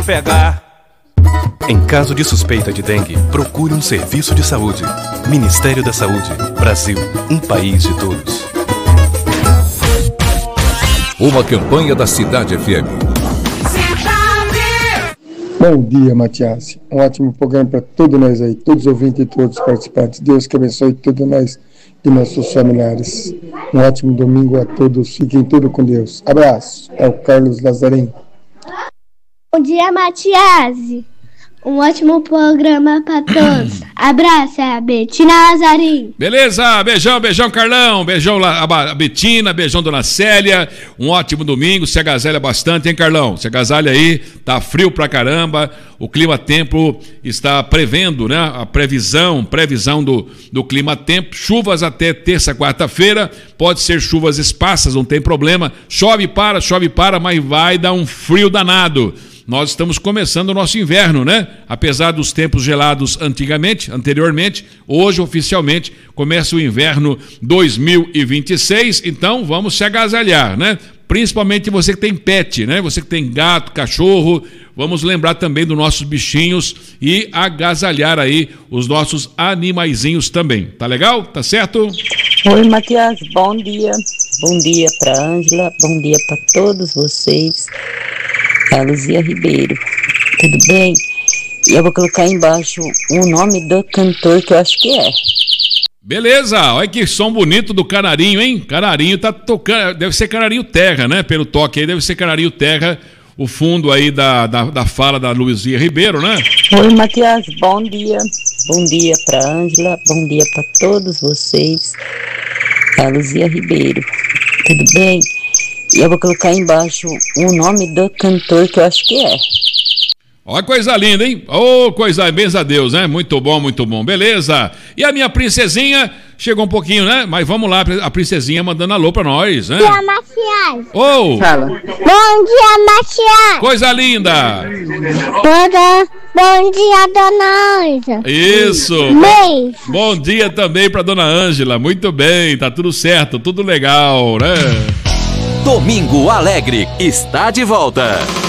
Pegar. Em caso de suspeita de dengue, procure um serviço de saúde. Ministério da Saúde. Brasil, um país de todos. Uma campanha da Cidade FM. Bom dia, Matias. Um ótimo programa para todos nós aí, todos os ouvintes e todos os participantes. Deus que abençoe todos nós e nossos familiares. Um ótimo domingo a todos. Fiquem tudo com Deus. Abraço. É o Carlos Lazarim. Bom dia, Matias. Um ótimo programa para todos. Abraço, é a Betina Lazarim. Beleza, beijão, Carlão. Beijão a Betina, beijão Dona Célia. Um ótimo domingo, se agasalha bastante, hein, Carlão? Se agasalha aí, tá frio pra caramba. O clima-tempo está prevendo, né? A previsão do clima-tempo. Chuvas até terça, quarta-feira. Pode ser chuvas esparsas, não tem problema. Chove para, mas vai dar um frio danado. Nós estamos começando o nosso inverno, né? Apesar dos tempos gelados anteriormente, hoje oficialmente começa o inverno 2026, então vamos se agasalhar, né? Principalmente você que tem pet, né? Você que tem gato, cachorro, vamos lembrar também dos nossos bichinhos e agasalhar aí os nossos animaizinhos também, tá legal? Tá certo? Oi, Matias, bom dia. Bom dia para Ângela, bom dia para todos vocês. A Luzia Ribeiro, tudo bem? E eu vou colocar aí embaixo o nome do cantor que eu acho que é. Beleza, olha que som bonito do Canarinho, hein? Canarinho tá tocando, deve ser Canarinho Terra, né? Pelo toque aí, deve ser Canarinho Terra, o fundo aí da fala da Luzia Ribeiro, né? Oi, Matias, bom dia. Bom dia para Ângela, bom dia para todos vocês. A Luzia Ribeiro, tudo bem? E eu vou colocar aí embaixo o nome do cantor que eu acho que é. Olha, coisa linda, hein? Ô, coisa, benza a Deus, né? Muito bom, beleza. E a minha princesinha chegou um pouquinho, né? Mas vamos lá, a princesinha mandando alô pra nós, né? Bom dia, Matias. Ô! Fala. Bom dia, Matias. Coisa linda! Bom dia, Dona Ângela. Isso! Beijo. Bom dia também pra Dona Ângela. Muito bem, tá tudo certo, tudo legal, né? Domingo Alegre está de volta.